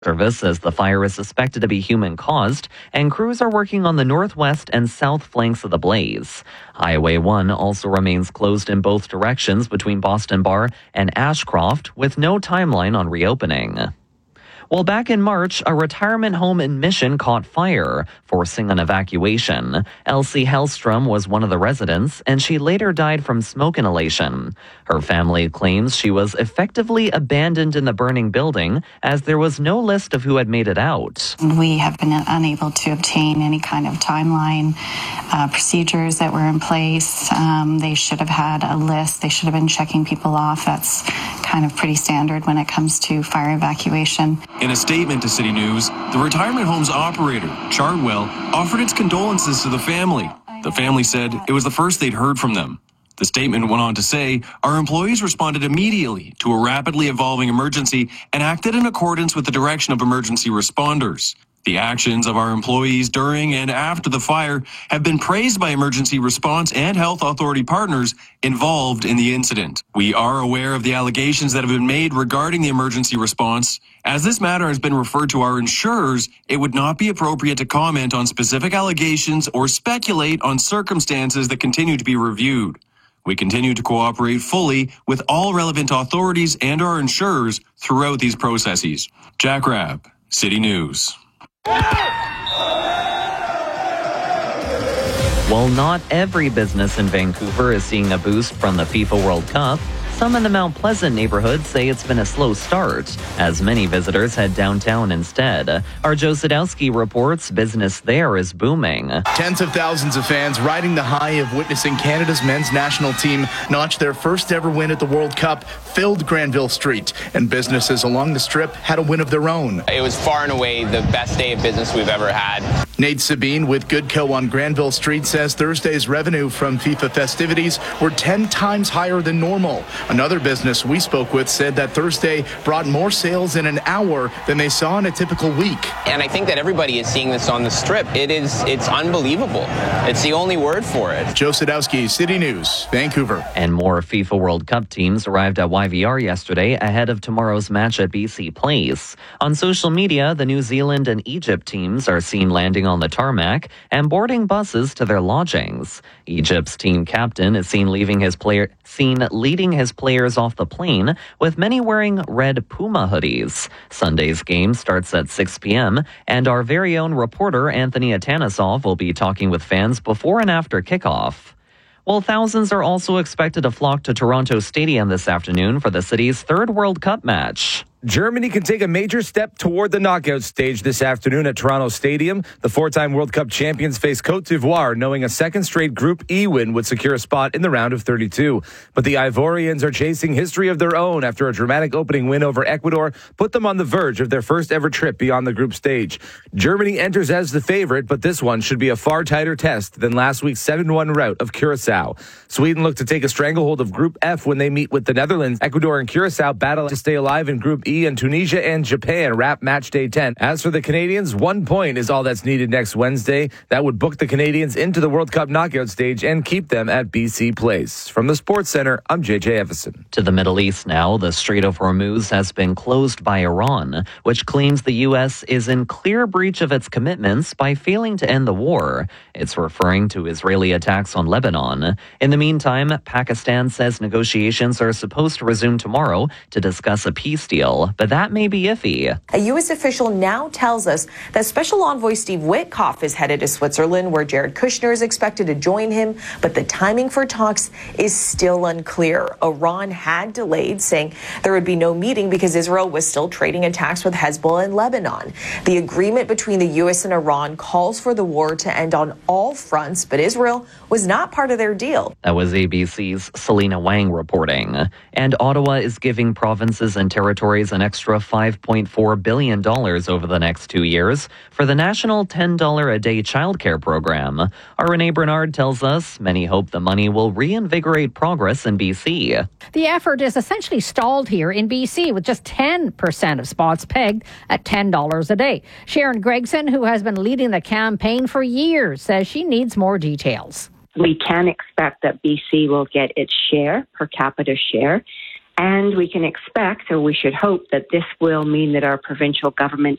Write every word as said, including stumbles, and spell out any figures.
Service says the fire is suspected to be human-caused, and crews are working on the northwest and south flanks of the blaze. Highway one also remains closed in both directions between Boston Bar and Ashcroft, with no timeline on reopening. Well, back in March, a retirement home in Mission caught fire, forcing an evacuation. Elsie Hellstrom was one of the residents, and she later died from smoke inhalation. Her family claims she was effectively abandoned in the burning building, as there was no list of who had made it out. We have been unable to obtain any kind of timeline, uh, procedures that were in place. Um, they should have had a list. They should have been checking people off. That's kind of pretty standard when it comes to fire evacuation. In a statement to City News, the retirement home's operator, Chartwell, offered its condolences to the family. The family said it was the first they'd heard from them. The statement went on to say, our employees responded immediately to a rapidly evolving emergency and acted in accordance with the direction of emergency responders. The actions of our employees during and after the fire have been praised by emergency response and health authority partners involved in the incident. We are aware of the allegations that have been made regarding the emergency response. As this matter has been referred to our insurers, it would not be appropriate to comment on specific allegations or speculate on circumstances that continue to be reviewed. We continue to cooperate fully with all relevant authorities and our insurers throughout these processes. Jack Rabb, City News. While not every business in Vancouver is seeing a boost from the FIFA World Cup, some in the Mount Pleasant neighborhood say it's been a slow start, as many visitors head downtown instead. Our Joe Sadowski reports business there is booming. Tens of thousands of fans riding the high of witnessing Canada's men's national team notch their first ever win at the World Cup filled Granville Street, and businesses along the Strip had a win of their own. It was far and away the best day of business we've ever had. Nate Sabine with Goodco on Granville Street says Thursday's revenue from FIFA festivities were ten times higher than normal. Another business we spoke with said that Thursday brought more sales in an hour than they saw in a typical week. And I think that everybody is seeing this on the Strip. It is, it's unbelievable. It's the only word for it. Joe Sadowski, City News, Vancouver. And more FIFA World Cup teams arrived at Y V R yesterday ahead of tomorrow's match at B C Place. On social media, the New Zealand and Egypt teams are seen landing on the tarmac and boarding buses to their lodgings. Egypt's team captain is seen leaving his player seen leading his players off the plane, with many wearing red Puma hoodies. Sunday's game starts at six p.m., and our very own reporter Anthony Atanasov will be talking with fans before and after kickoff. Well, thousands are also expected to flock to Toronto Stadium this afternoon for the city's third World Cup match. Germany can take a major step toward the knockout stage this afternoon at Toronto Stadium. The four-time World Cup champions face Cote d'Ivoire, knowing a second straight Group E win would secure a spot in the round of thirty-two. But the Ivorians are chasing history of their own after a dramatic opening win over Ecuador put them on the verge of their first ever trip beyond the group stage. Germany enters as the favorite, but this one should be a far tighter test than last week's seven one rout of Curacao. Sweden look to take a stranglehold of Group F when they meet with the Netherlands. Ecuador and Curacao battle to stay alive in Group E, and Tunisia and Japan wrap match day ten. As for the Canadians, one point is all that's needed next Wednesday. That would book the Canadians into the World Cup knockout stage and keep them at B C Place. From the Sports Center, I'm J J Evison. To the Middle East now, the Strait of Hormuz has been closed by Iran, which claims the U S is in clear breach of its commitments by failing to end the war. It's referring to Israeli attacks on Lebanon. In the meantime, Pakistan says negotiations are supposed to resume tomorrow to discuss a peace deal, but that may be iffy. A U S official now tells us that Special Envoy Steve Witkoff is headed to Switzerland, where Jared Kushner is expected to join him, but the timing for talks is still unclear. Iran had delayed, saying there would be no meeting because Israel was still trading attacks with Hezbollah in Lebanon. The agreement between the U S and Iran calls for the war to end on all fronts, but Israel was not part of their deal. That was A B C's Selena Wang reporting. And Ottawa is giving provinces and territories an extra five point four billion dollars over the next two years for the national ten dollars a day childcare program. Our Renee Bernard tells us many hope the money will reinvigorate progress in B C. The effort is essentially stalled here in B C, with just ten percent of spots pegged at ten dollars a day. Sharon Gregson, who has been leading the campaign for years, says she needs more details. We can expect that B C will get its share, per capita share, And we can expect, or we should hope, that this will mean that our provincial government